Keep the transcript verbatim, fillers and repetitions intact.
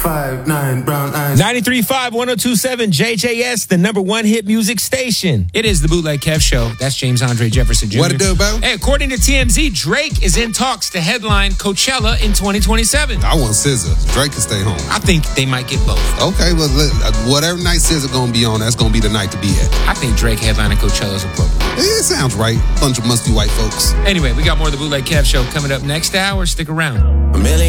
five nine brown eyes. ninety-three point five, one oh two point seven J J S, the number one hit music station. It is the Bootleg Kev Show. That's James Andre Jefferson Junior What it do, bro? Hey, according to T M Z, Drake is in talks to headline Coachella in twenty twenty-seven. I want S Z A. Drake can stay home. I think they might get both. Okay, well, let- whatever night S Z A gonna be on, that's gonna be the night to be at. I think Drake headlining Coachella is appropriate. It sounds right. Bunch of musty white folks. Anyway, we got more of the Bootleg Kev Show coming up next hour. Stick around. A million